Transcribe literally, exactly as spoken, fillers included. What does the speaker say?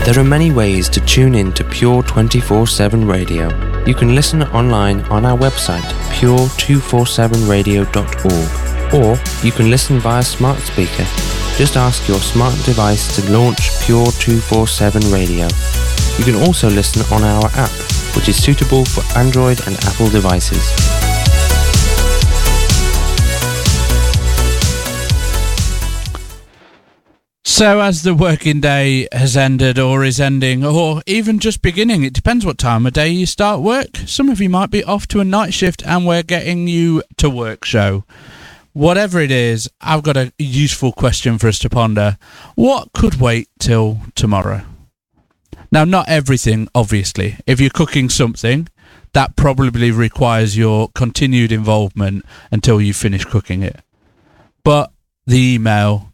There are many ways to tune in to Pure twenty-four seven Radio. You can listen online on our website, pure two forty-seven radio dot org, or you can listen via smart speaker. Just ask your smart device to launch Pure two forty-seven Radio. You can also listen on our app, which is suitable for Android and Apple devices. So as the working day has ended or is ending or even just beginning, it depends what time of day you start work. Some of you might be off to a night shift and we're getting you to work show. Whatever it is, I've got a useful question for us to ponder. What could wait till tomorrow? Now, not everything, obviously. If you're cooking something, that probably requires your continued involvement until you finish cooking it. But the email,